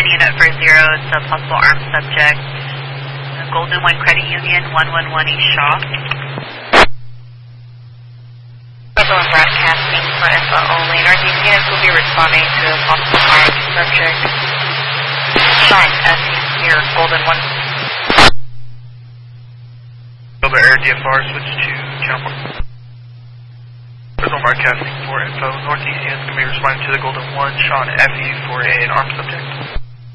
unit for 0, it's a possible armed subject. Golden 1 Credit Union, 111 East Shaw. Everyone broadcasting for info only. Northeast units will be responding to a possible armed subject. Sean S. here, Golden 1. Over Air DFR, switch to channel 4. Everyone broadcasting for info. Northeast units going to be responding to the Golden 1, Sean F. for an armed subject.